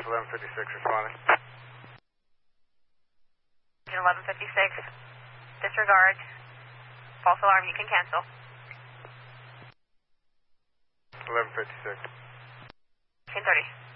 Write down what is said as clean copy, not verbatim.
1156 responding. 1156. Disregard. False alarm, you can cancel. 1156. 1030.